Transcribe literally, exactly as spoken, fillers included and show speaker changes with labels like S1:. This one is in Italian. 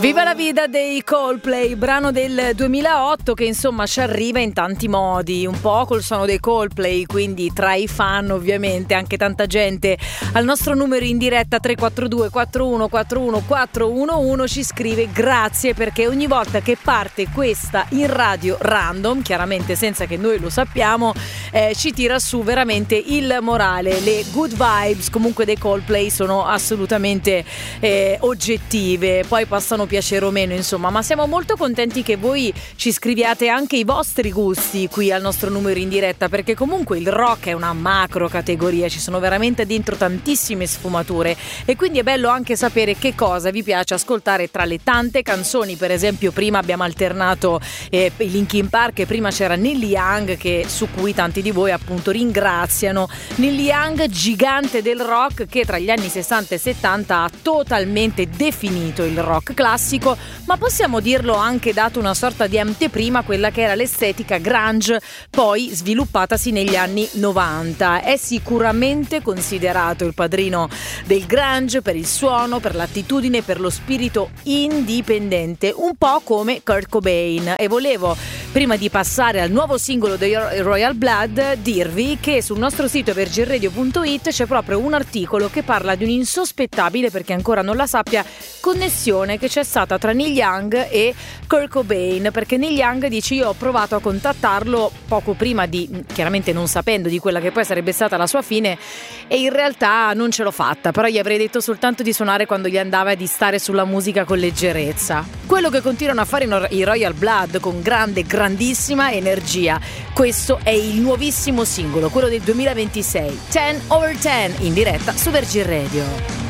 S1: Viva la vida dei Coldplay, brano del duemilaotto che insomma ci arriva in tanti modi, un po' col suono dei Coldplay, quindi tra i fan ovviamente anche tanta gente al nostro numero in diretta tre quattro due quattro uno quattro uno quattro uno uno ci scrive grazie perché ogni volta che parte questa in radio random, chiaramente senza che noi lo sappiamo, eh, ci tira su veramente il morale. Le good vibes comunque dei Coldplay sono assolutamente eh, oggettive, poi possano piacere o meno insomma, ma siamo molto contenti che voi ci scriviate anche i vostri gusti qui al nostro numero in diretta, perché comunque il rock è una macro categoria, ci sono veramente dentro tantissime sfumature e quindi è bello anche sapere che cosa vi piace ascoltare tra le tante canzoni. Per esempio prima abbiamo alternato eh, i Linkin Park e prima c'era Neil Young, che su cui tanti di voi appunto ringraziano. Neil Young, gigante del rock, che tra gli anni sessanta e settanta ha totalmente definito il rock classico, ma possiamo dirlo anche dato una sorta di anteprima a quella che era l'estetica grunge poi sviluppatasi negli anni novanta. È sicuramente considerato il padrino del grunge per il suono, per l'attitudine, per lo spirito indipendente, un po' come Kurt Cobain. E volevo, prima di passare al nuovo singolo dei Royal Blood, dirvi che sul nostro sito virginradio punto it c'è proprio un articolo che parla di un'insospettabile, perché ancora non la sappia, connessione che c'è stata tra Neil Young e Kurt Cobain, perché Neil Young dice: io ho provato a contattarlo poco prima di, chiaramente non sapendo di quella che poi sarebbe stata la sua fine, e in realtà non ce l'ho fatta, però gli avrei detto soltanto di suonare quando gli andava e di stare sulla musica con leggerezza. Quello che continuano a fare i Royal Blood con grande, grandissima energia. Questo è il nuovissimo singolo, quello del duemilaventisei, ten over ten, in diretta su Virgin Radio.